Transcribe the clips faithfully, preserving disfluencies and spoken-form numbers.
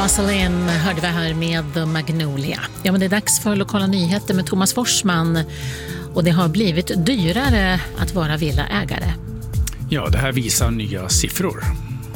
Marceline hörde vi här med The Magnolia. Ja, men det är dags för lokala nyheter med Thomas Forsman. Och det har blivit dyrare att vara villaägare. Ja, det här visar nya siffror.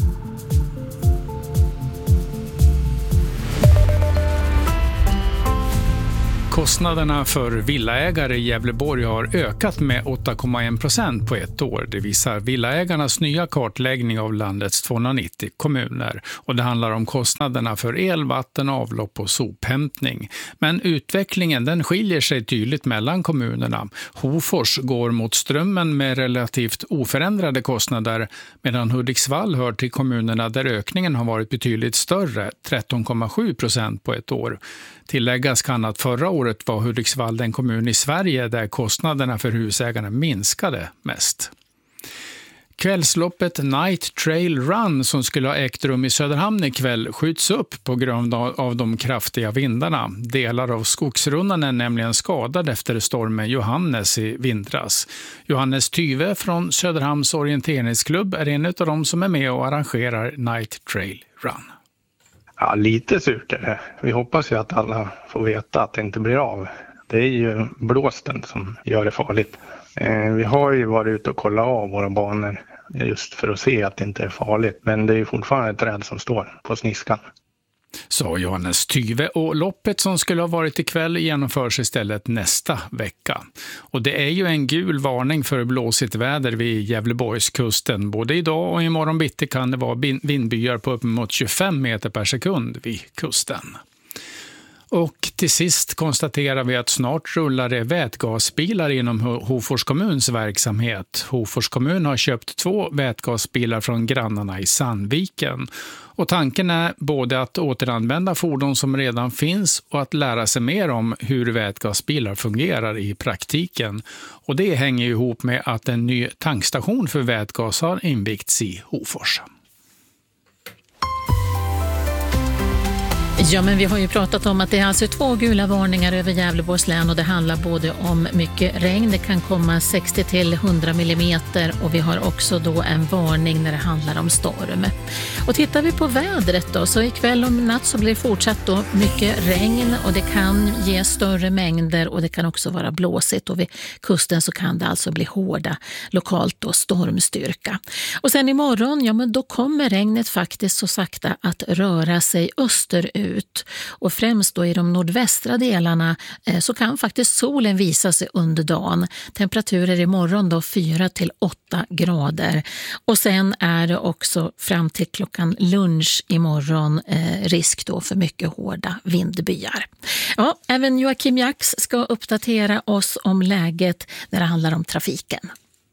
Kostnaderna för villaägare i Gävleborg har ökat med åtta komma en procent på ett år. Det visar villaägarnas nya kartläggning av landets tvåhundranittio kommuner. Och det handlar om kostnaderna för el, vatten, avlopp och sophämtning. Men utvecklingen den skiljer sig tydligt mellan kommunerna. Hofors går mot Strömmen med relativt oförändrade kostnader, medan Hudiksvall hör till kommunerna där ökningen har varit betydligt större, tretton komma sju procent på ett år. Tilläggas kan att förra året var Hudiksvall den kommun i Sverige där kostnaderna för husägarna minskade mest. Kvällsloppet Night Trail Run som skulle ha ägt rum i Söderhamn ikväll skjuts upp på grund av de kraftiga vindarna. Delar av skogsrundan är nämligen skadad efter stormen Johannes i vintras. Johannes Tyve från Söderhamns orienteringsklubb är en av de som är med och arrangerar Night Trail Run. Ja, lite surt är det. Vi hoppas ju att alla får veta att det inte blir av. Det är ju blåsten som gör det farligt. Eh, vi har ju varit ute och kollat av våra banor just för att se att det inte är farligt. Men det är ju fortfarande ett träd som står på sniskan. Sa Johannes Tyve, och loppet som skulle ha varit ikväll genomförs istället nästa vecka. Och det är ju en gul varning för blåsigt väder vid Gävleborgskusten. Både idag och imorgon bitti kan det vara vindbyar på uppemot tjugofem meter per sekund vid kusten. Och till sist konstaterar vi att snart rullar det vätgasbilar inom Hofors kommuns verksamhet. Hofors kommun har köpt två vätgasbilar från grannarna i Sandviken. Och tanken är både att återanvända fordon som redan finns och att lära sig mer om hur vätgasbilar fungerar i praktiken. Och det hänger ihop med att en ny tankstation för vätgas har invigts i Hofors. Ja, men vi har ju pratat om att det är alltså två gula varningar över Gävleborgs län och det handlar både om mycket regn, det kan komma sextio till hundra millimeter och vi har också då en varning när det handlar om storm. Och tittar vi på vädret då, så ikväll och natt så blir det fortsatt då mycket regn och det kan ge större mängder och det kan också vara blåsigt och vid kusten så kan det alltså bli hårda lokalt då stormstyrka. Och sen imorgon, ja men då kommer regnet faktiskt så sakta att röra sig österut. Och främst då i de nordvästra delarna eh, så kan faktiskt solen visa sig under dagen. Temperaturer imorgon då fyra till åtta grader. Och sen är det också fram till klockan lunch imorgon eh, risk då för mycket hårda vindbyar. Ja, även Joakim Jax ska uppdatera oss om läget när det handlar om trafiken.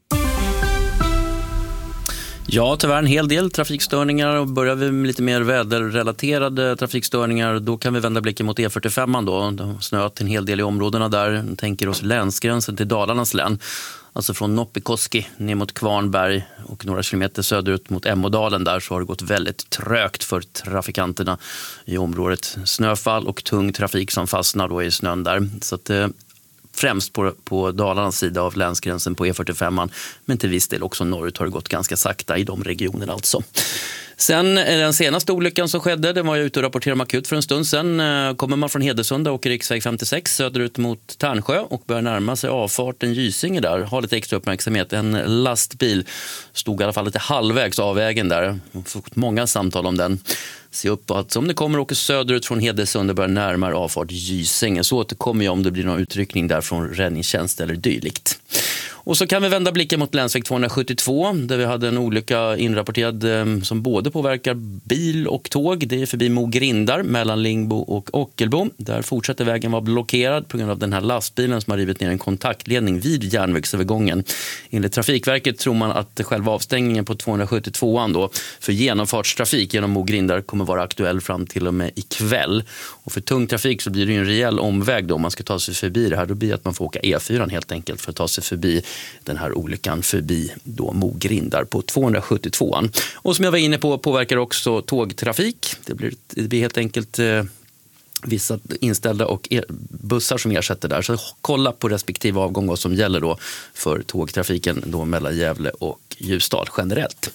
Ja, tyvärr en hel del trafikstörningar och börjar vi med lite mer väderrelaterade trafikstörningar då kan vi vända blicken mot E fyrtiofem då. Det har snöat en hel del i områdena där. Tänker oss länsgränsen till Dalarnas län. Alltså från Noppikoski ner mot Kvarnberg och några kilometer söderut mot Ämodalen där så har det gått väldigt trögt för trafikanterna i området. Snöfall och tung trafik som fastnar då i snön där. Så att främst på, på Dalarnas sida av länsgränsen på E fyrtiofem, men till viss del också norrut har det gått ganska sakta i de regionerna alltså. Sen den senaste olyckan som skedde, det var jag ute och rapporterade om akut för en stund sedan. Kommer man från Hedesunda och åker riksväg femtiosex söderut mot Tärnsjö och börjar närma sig avfarten Gysinge där. Har lite extra uppmärksamhet. En lastbil stod i alla fall lite halvvägs av vägen där. Fått många samtal om den. Se upp att om det kommer och åker söderut från Hedesunda och börjar närmare avfart Gysinge så återkommer jag om det blir någon utryckning där från räddningstjänst eller dylikt. Och så kan vi vända blicken mot länsväg tvåhundrasjuttiotvå där vi hade en olycka inrapporterad som både påverkar bil och tåg. Det är förbi Mogrindar mellan Lingbo och Ockelbo. Där fortsätter vägen vara blockerad på grund av den här lastbilen som har rivit ner en kontaktledning vid järnvägsövergången. Enligt Trafikverket tror man att själva avstängningen på tvåhundrasjuttiotvåan då för genomfartstrafik genom Mogrindar kommer vara aktuell fram till och med ikväll. Och för tung trafik så blir det ju en rejäl omväg då om man ska ta sig förbi det här. Då blir det att man får åka E fyra helt enkelt för att ta sig förbi den här olyckan förbi då Mogrindar på tvåhundrasjuttiotvåan. Och som jag var inne på påverkar också tågtrafik. Det blir, det blir helt enkelt eh, vissa inställda och er, bussar som ersätter där. Så kolla på respektive avgång vad som gäller då för tågtrafiken då mellan Gävle och Ljusdal generellt.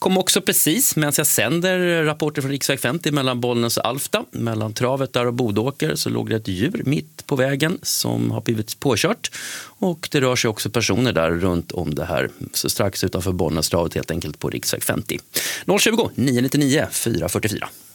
Kom också precis medan jag sänder rapporter från riksväg femtio mellan Bollnäs och Alfta. Mellan travet där och Bodåker så låg det ett djur mitt på vägen som har blivit påkört. Och det rör sig också personer där runt om det här. Så strax utanför Bollnäs travet helt enkelt på riksväg femtio. noll tjugo, nio nio nio, fyra fyra fyra.